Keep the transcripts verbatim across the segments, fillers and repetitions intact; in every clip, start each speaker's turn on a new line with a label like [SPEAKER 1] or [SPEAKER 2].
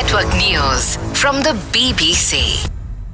[SPEAKER 1] Network News from the B B C.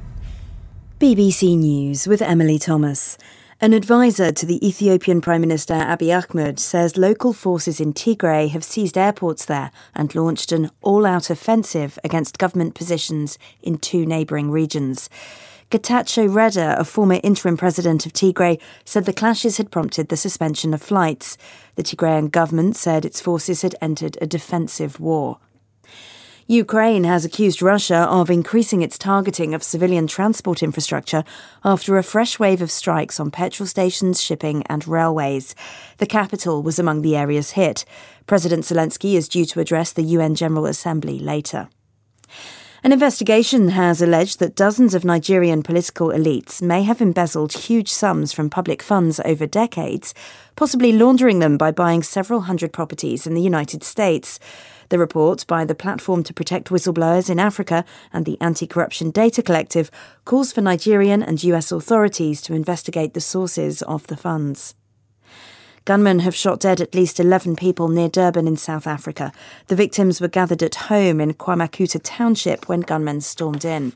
[SPEAKER 2] B B C News with Emily Thomas. An advisor to the Ethiopian Prime Minister Abiy Ahmed says local forces in Tigray have seized airports there and launched an all-out offensive against government positions in two neighbouring regions. Getachew Reda, a former interim president of Tigray, said the clashes had prompted the suspension of flights. The Tigrayan government said its forces had entered a defensive war. Ukraine has accused Russia of increasing its targeting of civilian transport infrastructure after a fresh wave of strikes on petrol stations, shipping and railways. The capital was among the areas hit. President Zelensky is due to address the U N General Assembly later. An investigation has alleged that dozens of Nigerian political elites may have embezzled huge sums from public funds over decades, possibly laundering them by buying several hundred properties in the United States. The report by the Platform to Protect Whistleblowers in Africa and the Anti-Corruption Data Collective calls for Nigerian and U S authorities to investigate the sources of the funds. Gunmen have shot dead at least eleven people near Durban in South Africa. The victims were gathered at home in Kwamakuta township when gunmen stormed in.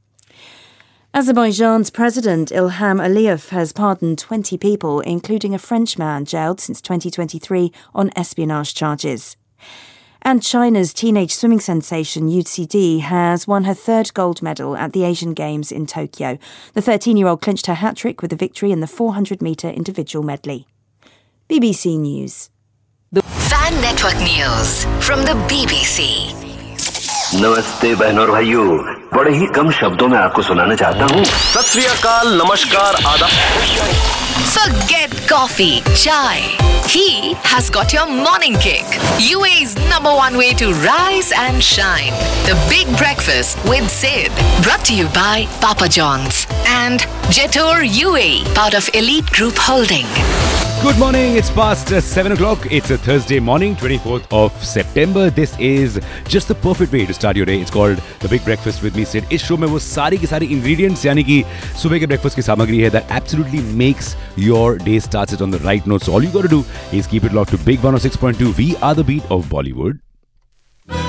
[SPEAKER 2] Azerbaijan's President Ilham Aliyev has pardoned twenty people, including a French man jailed since twenty twenty-three on espionage charges. And China's teenage swimming sensation U C D has won her third gold medal at the Asian Games in Tokyo. The thirteen-year-old clinched her hat-trick with a victory in the four hundred metre individual medley. B B C News.
[SPEAKER 1] The Fan Network News from the B B C.
[SPEAKER 3] नमस्ते बहनों और भाइयों, बड़े ही कम शब्दों में आपको सुनाना चाहता हूँ।
[SPEAKER 4] सत श्री अकाल, नमस्कार, आदाब।
[SPEAKER 1] Forget coffee, chai. He has got your morning kick. U A's number one way to rise and shine. The Big Breakfast with Sid. Brought to you by Papa John's and Jetor U A, part of Elite Group Holding.
[SPEAKER 5] Good morning, it's past uh, seven o'clock. It's a Thursday morning, twenty-fourth of September. This is just the perfect way to start your day. It's called The Big Breakfast with me, Sid. इस show में वो सारी की सारी ingredients यानी कि सुबह के breakfast की सामग्री है that absolutely makes your day starts it on the right note. So all you got to do is keep it locked to Big one oh six point two. We are the beat of Bollywood.